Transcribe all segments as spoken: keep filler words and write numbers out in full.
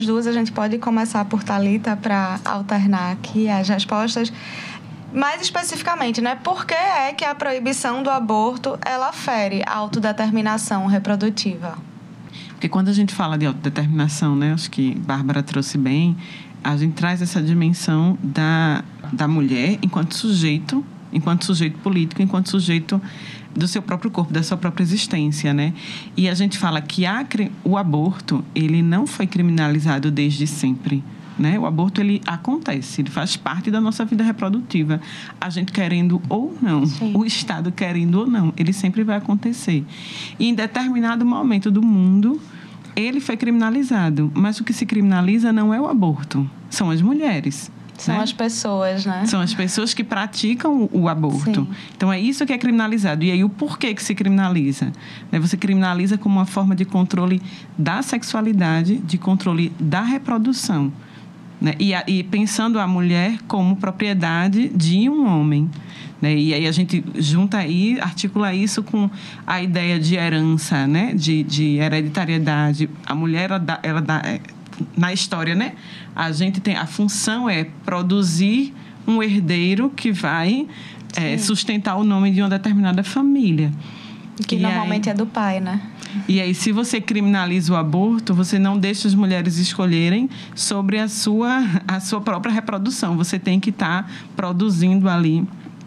duas, a gente pode começar por Thalita para alternar aqui as respostas. Mais especificamente, né? Por que é que a proibição do aborto, ela fere a autodeterminação reprodutiva? Porque quando a gente fala de autodeterminação, né? Acho que Bárbara trouxe bem, a gente traz essa dimensão da, da mulher enquanto sujeito, enquanto sujeito político, enquanto sujeito do seu próprio corpo, da sua própria existência, né? E a gente fala que a, o aborto, ele não foi criminalizado desde sempre, né? O aborto, ele acontece, ele faz parte da nossa vida reprodutiva. A gente querendo ou não, Sim. o Estado querendo ou não, ele sempre vai acontecer. E em determinado momento do mundo, ele foi criminalizado. Mas o que se criminaliza não é o aborto, são as mulheres. São né? as pessoas, né? São as pessoas que praticam o aborto. Sim. Então, é isso que é criminalizado. E aí, o porquê que se criminaliza? Você criminaliza como uma forma de controle da sexualidade, de controle da reprodução. Né? E, a, e pensando a mulher como propriedade de um homem. Né? E aí, a gente junta aí, articula isso com a ideia de herança, né? de, de hereditariedade. A mulher, ela dá... Ela dá na história, né? A gente tem a função é produzir um herdeiro que vai é, sustentar o nome de uma determinada família. Que e normalmente aí, é do pai, né? E aí, se você criminaliza o aborto, você não deixa as mulheres escolherem sobre a sua, a sua própria reprodução. Você tem que estar tá produzindo ali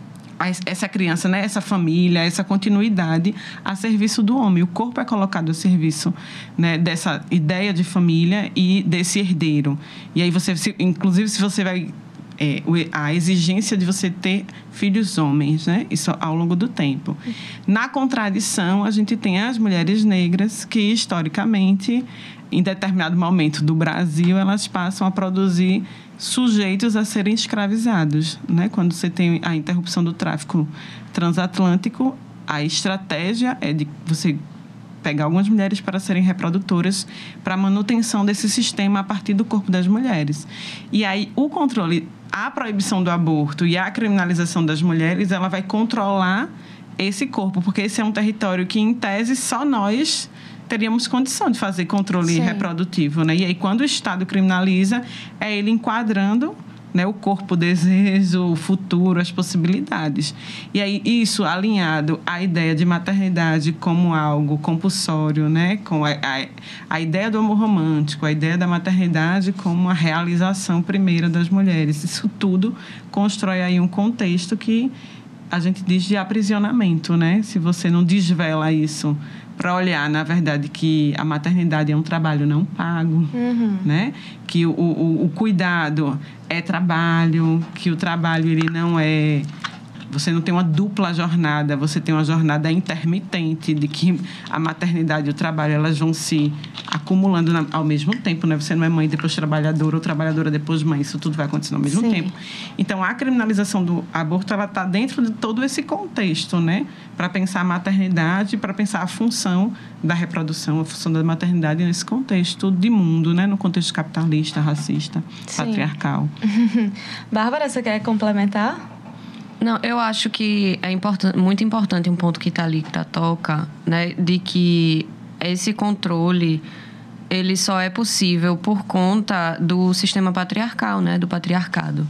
essa criança, né? Essa família, essa continuidade a serviço do homem. O corpo é colocado a serviço, né? Dessa ideia de família e desse herdeiro. E aí você, inclusive, se você vai... É, a exigência de você ter filhos homens, né? Isso ao longo do tempo. Na contradição, a gente tem as mulheres negras que, historicamente, em determinado momento do Brasil, elas passam a produzir sujeitos a serem escravizados, né? Quando você tem a interrupção do tráfico transatlântico, a estratégia é de você pegar algumas mulheres para serem reprodutoras para a manutenção desse sistema a partir do corpo das mulheres. E aí, o controle, a proibição do aborto e a criminalização das mulheres, ela vai controlar esse corpo, porque esse é um território que, em tese, só nós teríamos condição de fazer controle Sim. reprodutivo, né? E aí, quando o Estado criminaliza, é ele enquadrando, né, o corpo, o desejo, o futuro, as possibilidades. E aí, isso alinhado à ideia de maternidade como algo compulsório, né, com a, a, a ideia do amor romântico, a ideia da maternidade como a realização primeira das mulheres. Isso tudo constrói aí um contexto que a gente diz de aprisionamento, né? Se você não desvela isso para olhar, na verdade, que a maternidade é um trabalho não pago, uhum. né? Que o, o, o cuidado é trabalho, que o trabalho ele não é... Você não tem uma dupla jornada, você tem uma jornada intermitente de que a maternidade e o trabalho elas vão se acumulando na, ao mesmo tempo, né? Você não é mãe depois trabalhadora ou trabalhadora depois mãe, isso tudo vai acontecer ao mesmo Sim. tempo. Então, a criminalização do aborto, ela está dentro de todo esse contexto, né? Para pensar a maternidade, para pensar a função da reprodução, a função da maternidade nesse contexto de mundo, né? No contexto capitalista, racista, Sim. patriarcal. Bárbara, você quer complementar? Não, eu acho que é important, muito importante um ponto que Thalita toca, né, de que esse controle ele só é possível por conta do sistema patriarcal, né, do patriarcado.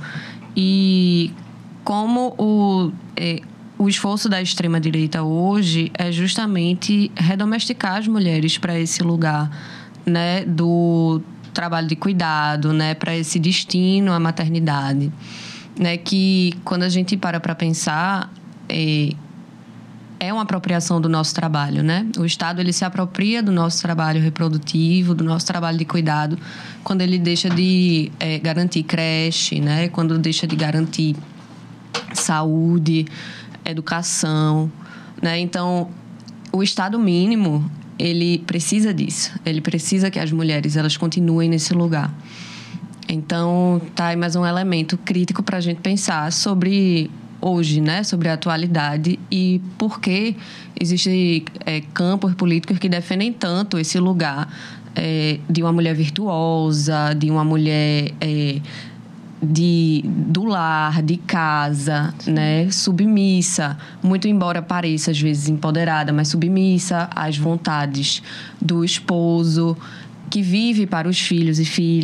E como o, é, o esforço da extrema-direita hoje é justamente redomesticar as mulheres para esse lugar, né, do trabalho de cuidado, né, para esse destino à maternidade. Né, que quando a gente para para pensar, é, é uma apropriação do nosso trabalho, né? O Estado ele se apropria do nosso trabalho reprodutivo, do nosso trabalho de cuidado, quando ele deixa de é, garantir creche, né? Quando deixa de garantir saúde, educação, né? Então, o Estado mínimo ele precisa disso, ele precisa que as mulheres elas continuem nesse lugar. Então, tá aí mais um elemento crítico para a gente pensar sobre hoje, né? Sobre a atualidade e por que existem é, campos políticos que defendem tanto esse lugar é, de uma mulher virtuosa, de uma mulher é, de, do lar, de casa, né? Submissa, muito embora pareça às vezes empoderada, mas submissa às vontades do esposo, que vive para os filhos e filhas.